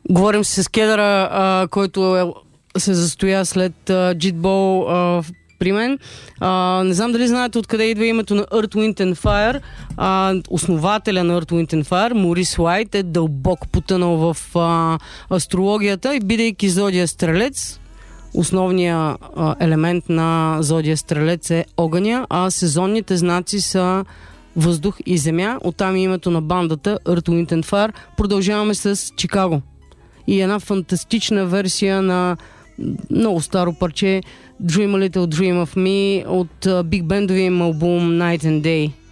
Говорим с Кедъра, който се застоя след Джитбол при мен. Не знам дали знаете откъде идва името на Earth, Wind and Fire. Основателя на Earth, Wind and Fire, Морис Уайт, е дълбоко потънал в астрологията и бидейки зодия Стрелец, основният елемент на зодия Стрелец е огъня, а сезонните знаци са въздух и земя. Оттам името на бандата Earth, Wind and Fire. Продължаваме с Чикаго. И една фантастична версия на много старо парче Dream a Little Dream of Me от биг бендовия им албум Night and Day.